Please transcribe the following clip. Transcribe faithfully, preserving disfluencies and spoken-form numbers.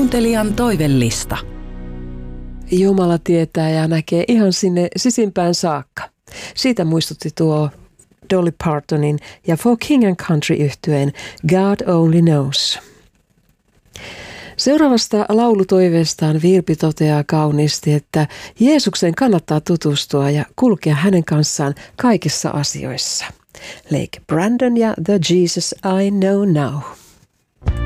Kuuntelijan toivellista. Jumala tietää ja näkee ihan sinne sisimpään saakka. Siitä muistutti tuo Dolly Partonin ja For King and Country -yhtyeen God Only Knows. Seuraavasta laulutoiveestaan Virpi toteaa kauniisti, että Jeesuksen kannattaa tutustua ja kulkea hänen kanssaan kaikissa asioissa. Lake Brandon ja The Jesus I Know Now.